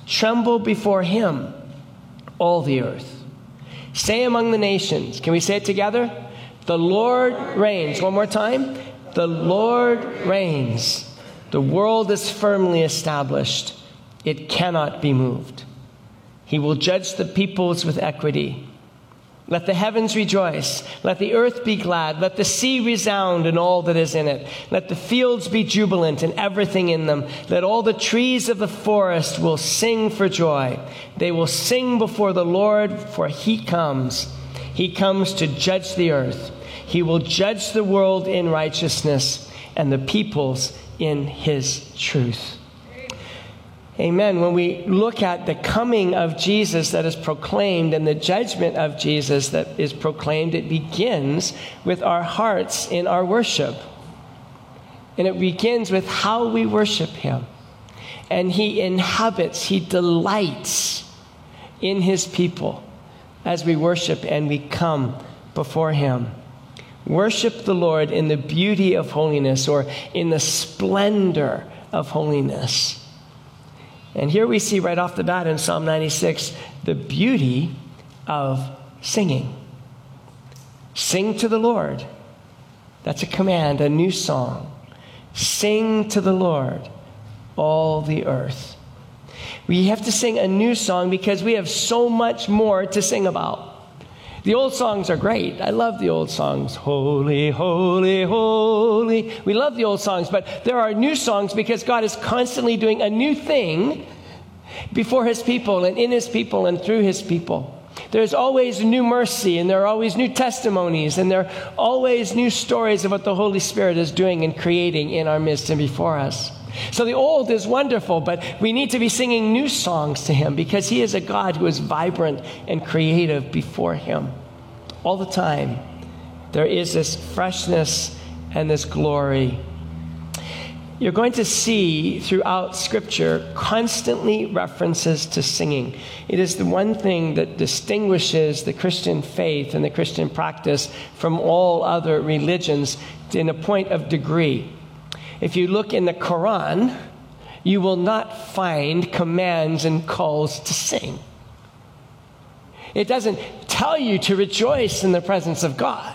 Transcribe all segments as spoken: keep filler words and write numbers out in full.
Tremble before him, all the earth. Say among the nations, can we say it together? The Lord reigns. One more time. The Lord reigns. The world is firmly established. It cannot be moved. He will judge the peoples with equity. Let the heavens rejoice. Let the earth be glad. Let the sea resound and all that is in it. Let the fields be jubilant and everything in them. Let all the trees of the forest will sing for joy. They will sing before the Lord, for he comes. He comes to judge the earth. He will judge the world in righteousness and the peoples in his truth. Amen. When we look at the coming of Jesus that is proclaimed and the judgment of Jesus that is proclaimed, it begins with our hearts in our worship. And it begins with how we worship him. And he inhabits, he delights in his people as we worship and we come before him. Worship the Lord in the beauty of holiness, or in the splendor of holiness. And here we see right off the bat in Psalm ninety-six, the beauty of singing. Sing to the Lord. That's a command, a new song. Sing to the Lord, all the earth. We have to sing a new song because we have so much more to sing about. The old songs are great. I love the old songs. Holy, holy, holy. We love the old songs, but there are new songs because God is constantly doing a new thing before his people and in his people and through his people. There's always new mercy, and there are always new testimonies, and there are always new stories of what the Holy Spirit is doing and creating in our midst and before us. So the old is wonderful, but we need to be singing new songs to him because he is a God who is vibrant and creative before him. All the time, there is this freshness and this glory. You're going to see throughout Scripture constantly references to singing. It is the one thing that distinguishes the Christian faith and the Christian practice from all other religions in a point of degree. If you look in the Quran, you will not find commands and calls to sing. It doesn't tell you to rejoice in the presence of God.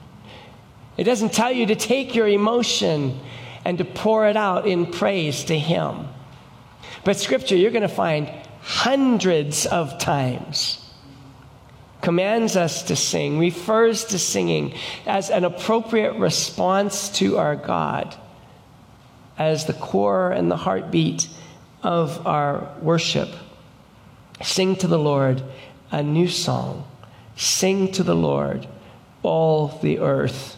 It doesn't tell you to take your emotion and to pour it out in praise to him. But Scripture, you're going to find hundreds of times commands us to sing, refers to singing as an appropriate response to our God, as the core and the heartbeat of our worship. Sing to the Lord a new song. Sing to the Lord, all the earth.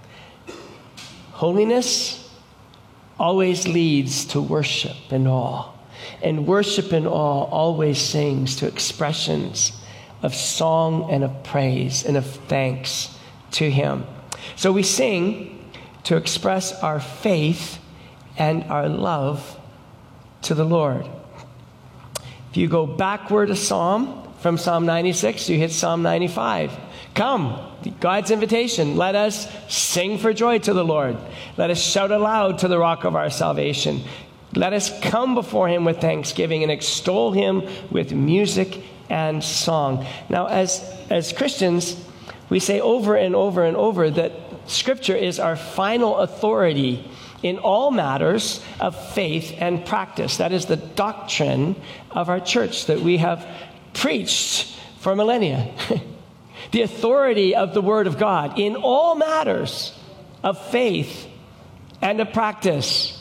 Holiness always leads to worship and awe. And worship and awe always sings to expressions of song and of praise and of thanks to him. So we sing to express our faith and our love to the Lord. If you go backward a psalm, from Psalm ninety-six, you hit Psalm ninety-five. Come, God's invitation. Let us sing for joy to the Lord. Let us shout aloud to the rock of our salvation. Let us come before him with thanksgiving and extol him with music and song. Now, as, as Christians, we say over and over and over that Scripture is our final authority in all matters of faith and practice. That is the doctrine of our church that we have preached for millennia. The authority of the Word of God in all matters of faith and of practice.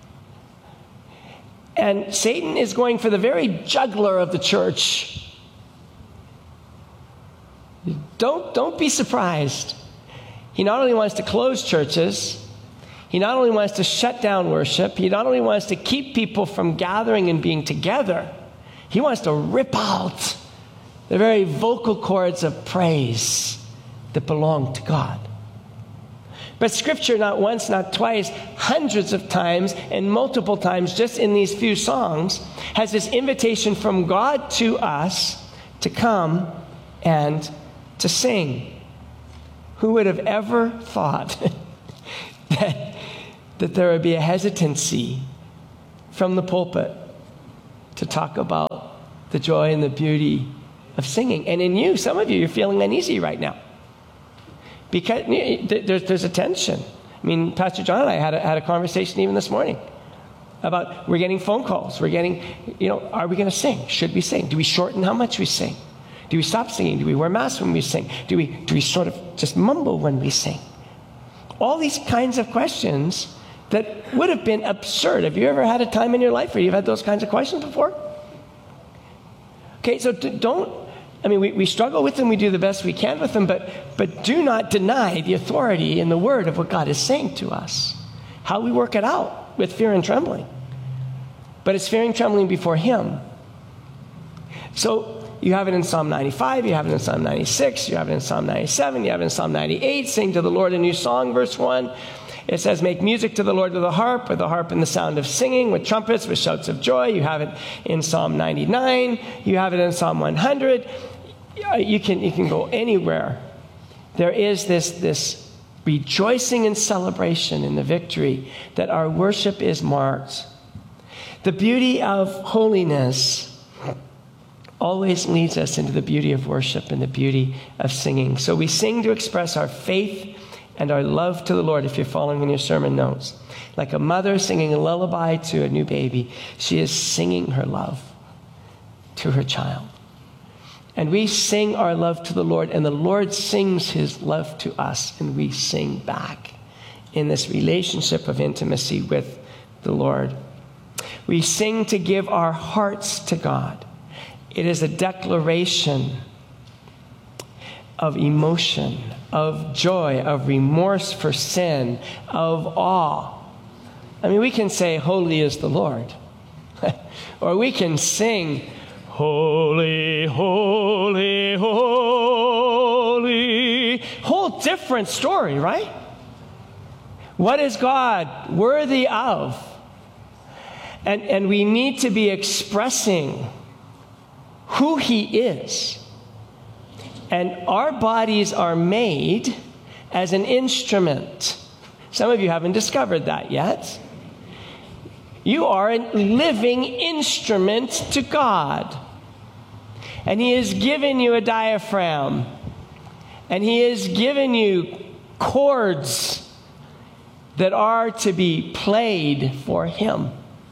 And Satan is going for the very jugular of the church. Don't, don't be surprised. He not only wants to close churches, he not only wants to shut down worship, he not only wants to keep people from gathering and being together, he wants to rip out the very vocal cords of praise that belong to God. But Scripture, not once, not twice, hundreds of times and multiple times just in these few songs, has this invitation from God to us to come and to sing. Who would have ever thought that, that there would be a hesitancy from the pulpit to talk about the joy and the beauty of singing. And in you, some of you, you're feeling uneasy right now. Because there's, there's a tension. I mean, Pastor John and I had a, had a conversation even this morning about we're getting phone calls. We're getting, you know, are we going to sing? Should we sing? Do we shorten how much we sing? Do we stop singing? Do we wear masks when we sing? Do we, do we sort of just mumble when we sing? All these kinds of questions that would have been absurd. Have you ever had a time in your life where you've had those kinds of questions before? Okay, so don't, I mean, we, we struggle with them. We do the best we can with them, but, but do not deny the authority and the word of what God is saying to us. How we work it out with fear and trembling. But it's fear and trembling before Him. So you have it in Psalm ninety-five, you have it in Psalm ninety-six, you have it in Psalm ninety-seven, you have it in Psalm ninety-eight. Sing to the Lord a new song, verse one. It says, make music to the Lord with a harp, with the harp and the sound of singing, with trumpets, with shouts of joy. You have it in Psalm ninety-nine. You have it in Psalm one hundred. You can, you can go anywhere. There is this, this rejoicing and celebration in the victory that our worship is marked. The beauty of holiness always leads us into the beauty of worship and the beauty of singing. So we sing to express our faith and our love to the Lord, if you're following in your sermon notes. Like a mother singing a lullaby to a new baby, she is singing her love to her child. And we sing our love to the Lord, and the Lord sings His love to us, and we sing back in this relationship of intimacy with the Lord. We sing to give our hearts to God. It is a declaration of emotion, of joy, of remorse for sin, of awe. I mean, we can say, holy is the Lord. Or we can sing, holy, holy, holy. Whole different story, right? What is God worthy of? And, and we need to be expressing who He is. And our bodies are made as an instrument. Some of you haven't discovered that yet. You are a living instrument to God. And He has given you a diaphragm. And He has given you chords that are to be played for Him.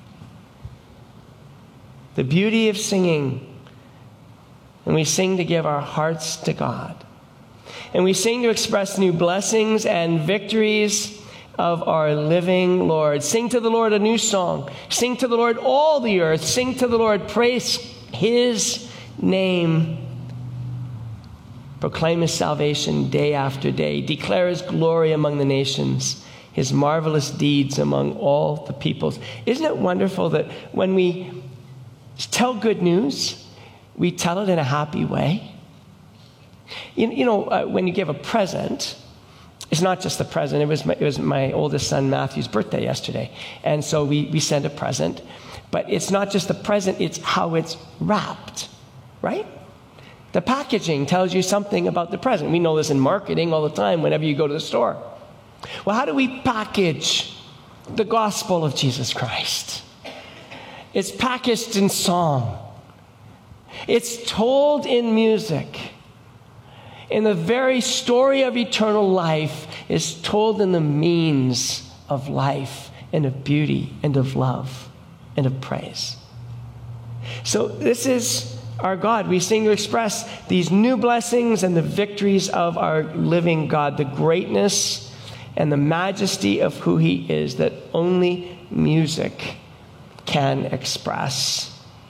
The beauty of singing. And we sing to give our hearts to God. And we sing to express new blessings and victories of our living Lord. Sing to the Lord a new song. Sing to the Lord all the earth. Sing to the Lord, praise His name. Proclaim His salvation day after day. Declare His glory among the nations, His marvelous deeds among all the peoples. Isn't it wonderful that when we tell good news, we tell it in a happy way? You, you know, uh, when you give a present, it's not just the present. It was my, it was my oldest son Matthew's birthday yesterday. And so we, we sent a present. But it's not just the present, it's how it's wrapped, right? The packaging tells you something about the present. We know this in marketing all the time whenever you go to the store. Well, how do we package the gospel of Jesus Christ? It's packaged in song. It's told in music. And the very story of eternal life is told in the means of life and of beauty and of love and of praise. So this is our God. We sing to express these new blessings and the victories of our living God, the greatness and the majesty of who He is that only music can express.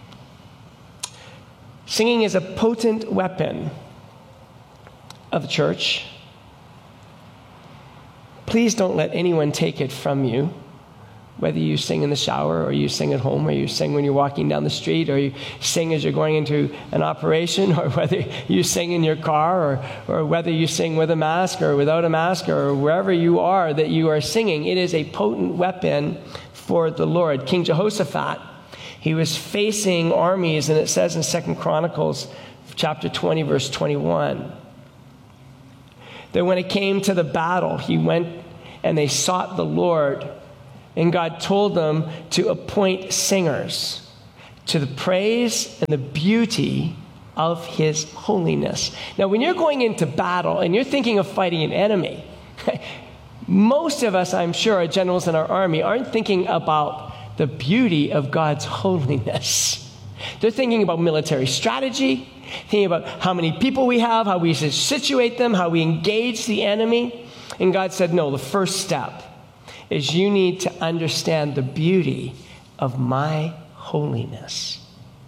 Singing is a potent weapon of the church. Please don't let anyone take it from you, whether you sing in the shower or you sing at home or you sing when you're walking down the street or you sing as you're going into an operation or whether you sing in your car or, or whether you sing with a mask or without a mask or wherever you are that you are singing. It is a potent weapon for the Lord. King Jehoshaphat, he was facing armies, and it says in Second Chronicles chapter twenty, verse twenty-one, that when it came to the battle, he went and they sought the Lord, and God told them to appoint singers to the praise and the beauty of his holiness. Now, when you're going into battle and you're thinking of fighting an enemy, most of us, I'm sure, are generals in our army, aren't thinking about the beauty of God's holiness. They're thinking about military strategy, thinking about how many people we have, how we should situate them, how we engage the enemy. And God said, no, the first step is you need to understand the beauty of my holiness.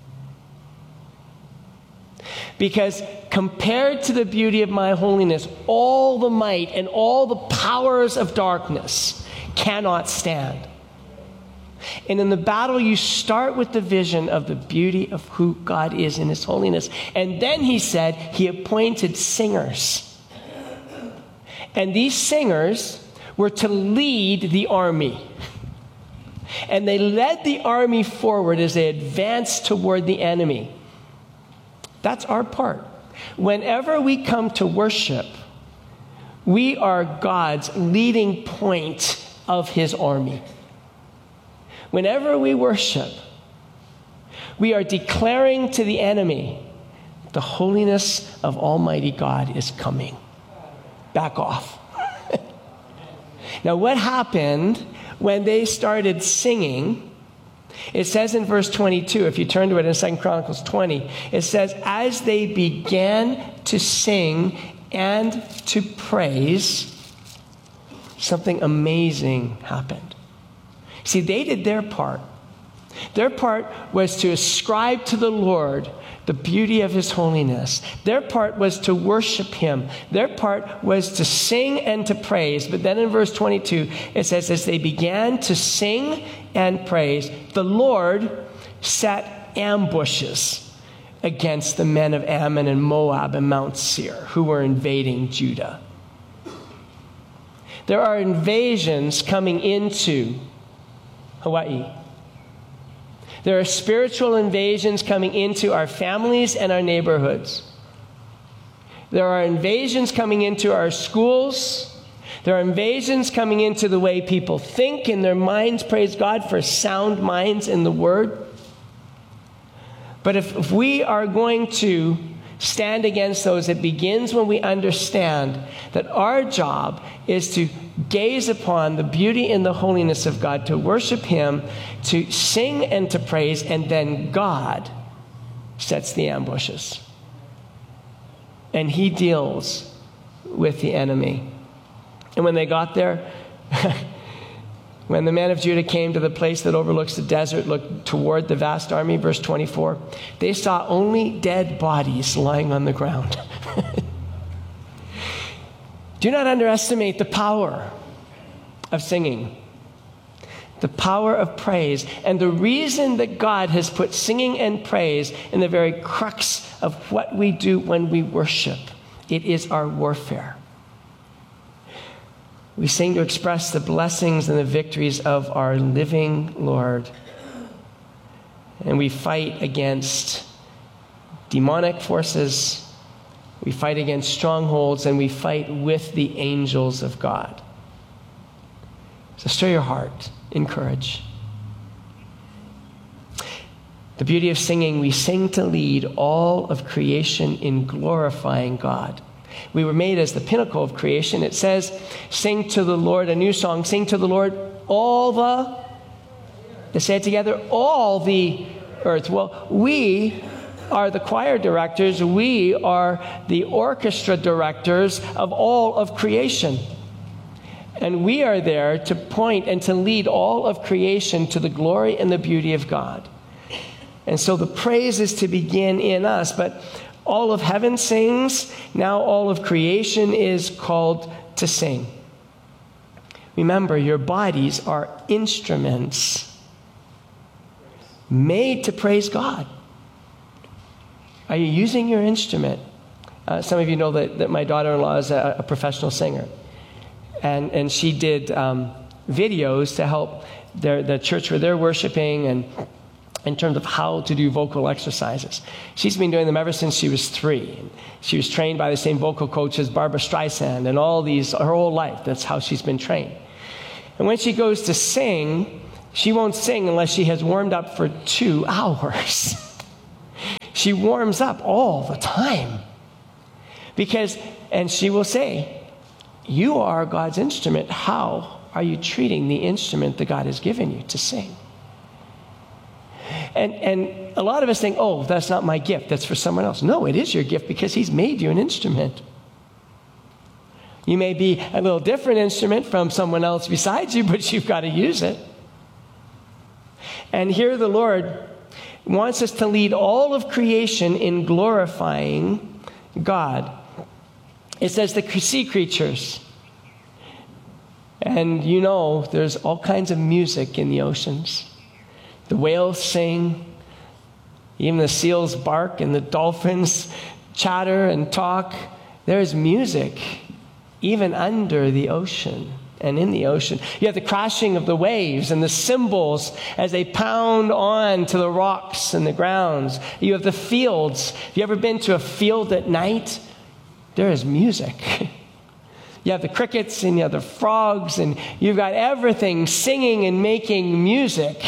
Because compared to the beauty of my holiness, all the might and all the powers of darkness cannot stand. And in the battle, you start with the vision of the beauty of who God is in his holiness. And then he said he appointed singers. And these singers were to lead the army. And they led the army forward as they advanced toward the enemy. That's our part. Whenever we come to worship, we are God's leading point of his army. Whenever we worship, we are declaring to the enemy, the holiness of Almighty God is coming. Back off. Now, what happened when they started singing? It says in verse twenty-two, if you turn to it in Second Chronicles twenty, it says, as they began to sing and to praise, something amazing happened. See, they did their part. Their part was to ascribe to the Lord the beauty of his holiness. Their part was to worship him. Their part was to sing and to praise. But then in verse twenty-two, it says, as they began to sing and praise, the Lord set ambushes against the men of Ammon and Moab and Mount Seir, who were invading Judah. There are invasions coming into Hawaii. There are spiritual invasions coming into our families and our neighborhoods. There are invasions coming into our schools. There are invasions coming into the way people think in their minds. Praise God for sound minds in the Word. But if, if we are going to stand against those, it begins when we understand that our job is to gaze upon the beauty and the holiness of God, to worship him, to sing and to praise, and then God sets the ambushes. And he deals with the enemy. And when they got there, when the men of Judah came to the place that overlooks the desert, looked toward the vast army, verse twenty-four, they saw only dead bodies lying on the ground. Do not underestimate the power of singing, the power of praise, and the reason that God has put singing and praise in the very crux of what we do when we worship. It is our warfare. We sing to express the blessings and the victories of our living Lord. And we fight against demonic forces. We fight against strongholds, and we fight with the angels of God. So stir your heart, encourage. The beauty of singing, we sing to lead all of creation in glorifying God. We were made as the pinnacle of creation. It says, sing to the Lord, a new song, sing to the Lord all the, let's say it together, all the earth. Well, we are the choir directors. We are the orchestra directors of all of creation. And we are there to point and to lead all of creation to the glory and the beauty of God. And so the praise is to begin in us, but all of heaven sings. Now all of creation is called to sing. Remember, your bodies are instruments made to praise God. Are you using your instrument? Uh, some of you know that, that my daughter-in-law is a, a professional singer. And, and she did um, videos to help their, the church where they're worshiping, and in terms of how to do vocal exercises. She's been doing them ever since she was three. She was trained by the same vocal coach as Barbara Streisand and all these, her whole life. That's how she's been trained. And when she goes to sing, She won't sing unless she has warmed up for two hours. She warms up all the time. Because, and she will say, you are God's instrument. How are you treating the instrument that God has given you to sing? And, and a lot of us think, oh, that's not my gift. That's for someone else. No, it is your gift because he's made you an instrument. You may be a little different instrument from someone else besides you, but you've got to use it. And here the Lord wants us to lead all of creation in glorifying God. It says the sea creatures. And you know, there's all kinds of music in the oceans. The whales sing, even the seals bark, and the dolphins chatter and talk. There's music even under the ocean and in the ocean. You have the crashing of the waves and the cymbals as they pound on to the rocks and the grounds. You have the fields. Have you ever been to a field at night? There is music. You have the crickets and you have the frogs, and you've got everything singing and making music.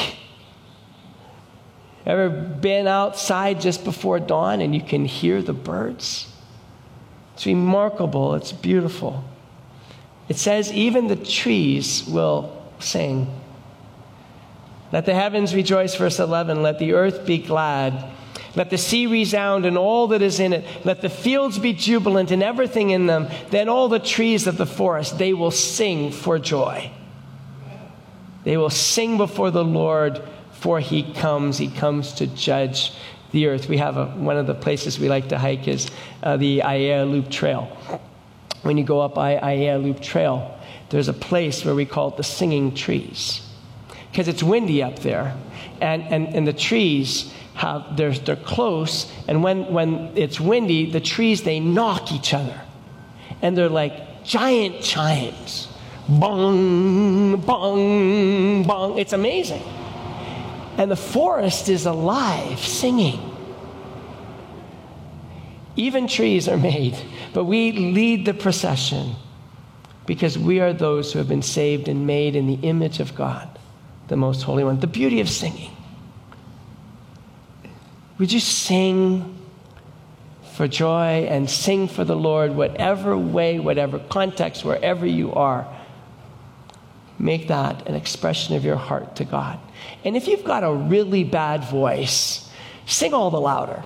Ever been outside just before dawn and you can hear the birds? It's remarkable. It's beautiful. It says even the trees will sing. Let the heavens rejoice, verse eleven. Let the earth be glad. Let the sea resound and all that is in it. Let the fields be jubilant and everything in them. Then all the trees of the forest, they will sing for joy. They will sing before the Lord, for he comes. He comes to judge the earth. We have a, one of the places we like to hike is uh, the Aiea Loop Trail. When you go up I- Aiea Loop Trail, there's a place where we call it the singing trees. Because it's windy up there. And, and, and the trees, have they're, they're close. And when, when it's windy, the trees, they knock each other. And they're like giant chimes. Bong, bong, bong. It's amazing. And the forest is alive, singing. Even trees are made, but we lead the procession because we are those who have been saved and made in the image of God, the Most Holy One. The beauty of singing. Would you sing for joy and sing for the Lord, whatever way, whatever context, wherever you are? Make that an expression of your heart to God. And if you've got a really bad voice, sing all the louder.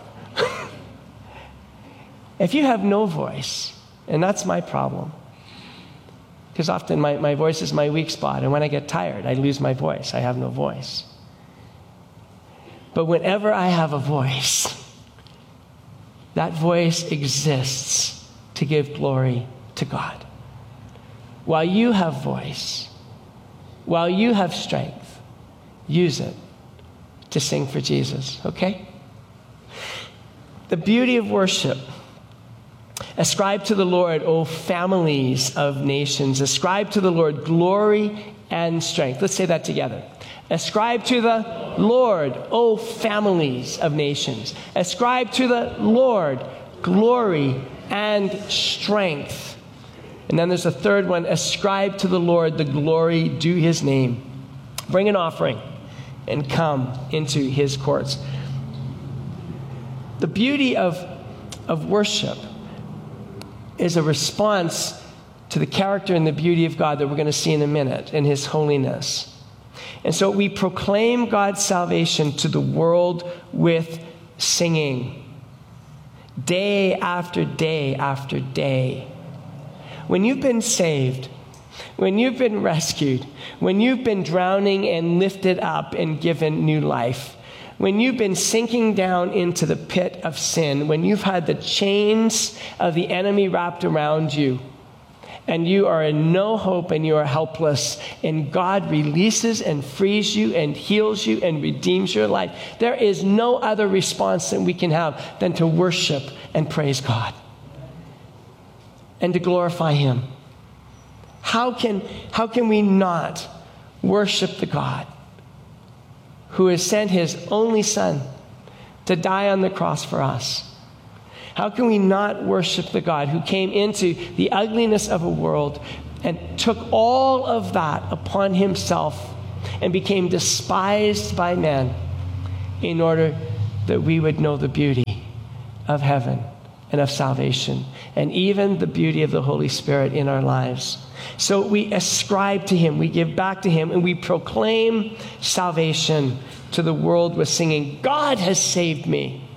If you have no voice, and that's my problem, because often my, my voice is my weak spot, and when I get tired, I lose my voice. I have no voice. But whenever I have a voice, that voice exists to give glory to God. While you have voice, while you have strength, use it to sing for Jesus, okay? The beauty of worship. Ascribe to the Lord, O families of nations. Ascribe to the Lord glory and strength. Let's say that together. Ascribe to the Lord, O families of nations. Ascribe to the Lord glory and strength. And then there's a third one. Ascribe to the Lord the glory due his name. Bring an offering and come into his courts. The beauty of, of worship is a response to the character and the beauty of God that we're going to see in a minute, and his holiness. And so we proclaim God's salvation to the world with singing, day after day after day. When you've been saved, when you've been rescued, when you've been drowning and lifted up and given new life, when you've been sinking down into the pit of sin, when you've had the chains of the enemy wrapped around you, and you are in no hope and you are helpless, and God releases and frees you and heals you and redeems your life, there is no other response that we can have than to worship and praise God and to glorify him. How can, how can we not worship the God who has sent his only Son to die on the cross for us? How can we not worship the God who came into the ugliness of a world and took all of that upon himself and became despised by men in order that we would know the beauty of heaven and of salvation, and even the beauty of the Holy Spirit in our lives. So we ascribe to him, we give back to him, and we proclaim salvation to the world with singing, God has saved me.